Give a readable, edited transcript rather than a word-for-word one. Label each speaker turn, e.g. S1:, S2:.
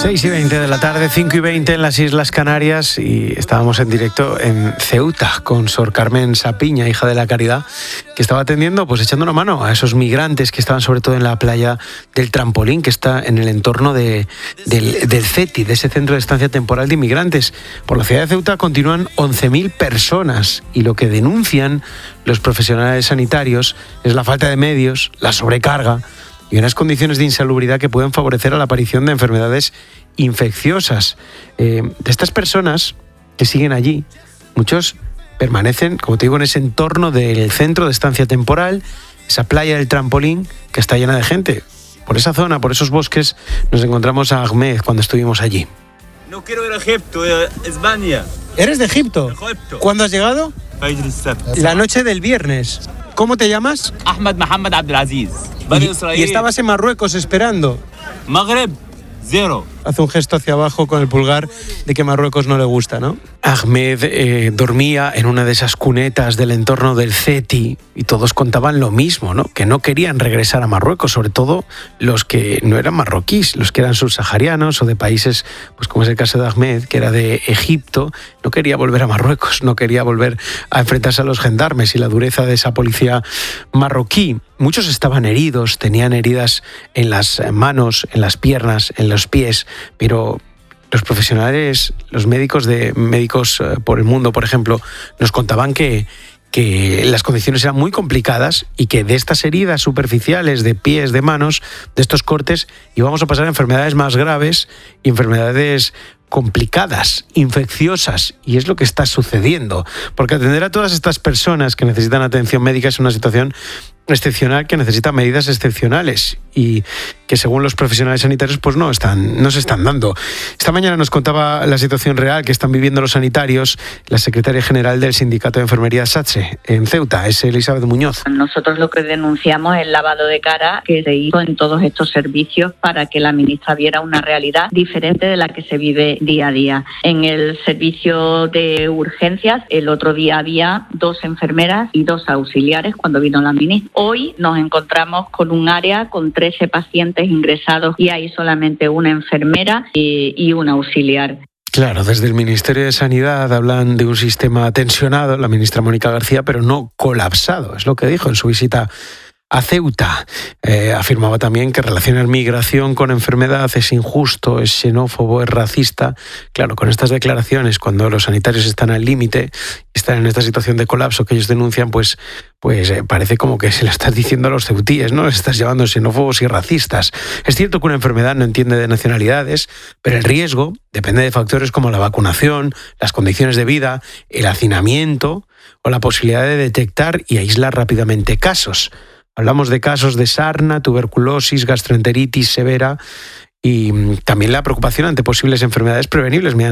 S1: 6:20 de la tarde, 5:20 en las Islas Canarias, y estábamos en directo en Ceuta con Sor Carmen Sapiña, hija de la Caridad, que estaba atendiendo, pues echando una mano a esos migrantes que estaban sobre todo en la playa del Trampolín, que está en el entorno del CETI, de ese centro de estancia temporal de inmigrantes. Por la ciudad de Ceuta continúan 11.000 personas, y lo que denuncian los profesionales sanitarios es la falta de medios, la sobrecarga y unas condiciones de insalubridad que pueden favorecer a la aparición de enfermedades infecciosas. De estas personas que siguen allí, muchos permanecen, como te digo, en ese entorno del centro de estancia temporal, esa playa del Trampolín que está llena de gente. Por esa zona, por esos bosques, nos encontramos a Ahmed cuando estuvimos allí.
S2: No quiero ir a Egipto, España.
S1: ¿Eres de Egipto?
S2: Egipto.
S1: ¿Cuándo has llegado? La noche del viernes. ¿Cómo te llamas?
S2: Ahmed Mohamed Abdelaziz.
S1: Y estabas en Marruecos esperando.
S2: Maghreb, 0.
S1: Hace un gesto hacia abajo con el pulgar de que Marruecos no le gusta, ¿no? Ahmed dormía en una de esas cunetas del entorno del CETI y todos contaban lo mismo, ¿no? Que no querían regresar a Marruecos, sobre todo los que no eran marroquíes, los que eran subsaharianos o de países, pues como es el caso de Ahmed, que era de Egipto, no quería volver a Marruecos, no quería volver a enfrentarse a los gendarmes y la dureza de esa policía marroquí. Muchos estaban heridos, tenían heridas en las manos, en las piernas, en los pies, pero los profesionales, los médicos por el mundo, por ejemplo, nos contaban que las condiciones eran muy complicadas y que de estas heridas superficiales de pies, de manos, de estos cortes, íbamos a pasar a enfermedades más graves y enfermedades complicadas, infecciosas, y es lo que está sucediendo, porque atender a todas estas personas que necesitan atención médica es una situación excepcional que necesita medidas excepcionales y que según los profesionales sanitarios pues no se están dando. Esta mañana nos contaba la situación real que están viviendo los sanitarios la secretaria general del Sindicato de Enfermería SATSE en Ceuta, es Elizabeth Muñoz.
S3: Nosotros lo que denunciamos es el lavado de cara que se hizo en todos estos servicios para que la ministra viera una realidad diferente de la que se vive día a día. En el servicio de urgencias el otro día había 2 enfermeras y 2 auxiliares cuando vino la ministra. Hoy nos encontramos con un área con 13 pacientes ingresados y hay solamente una enfermera y un auxiliar.
S1: Claro, desde el Ministerio de Sanidad hablan de un sistema tensionado, la ministra Mónica García, pero no colapsado, es lo que dijo en su visita a Ceuta. Afirmaba también que relacionar migración con enfermedad es injusto, es xenófobo, es racista. Claro, con estas declaraciones, cuando los sanitarios están al límite, están en esta situación de colapso que ellos denuncian, pues parece como que se lo estás diciendo a los ceutíes, ¿no? Les estás llamando xenófobos y racistas. Es cierto que una enfermedad no entiende de nacionalidades, pero el riesgo depende de factores como la vacunación, las condiciones de vida, el hacinamiento o la posibilidad de detectar y aislar rápidamente casos. Hablamos de casos de sarna, tuberculosis, gastroenteritis severa y también la preocupación ante posibles enfermedades prevenibles mediante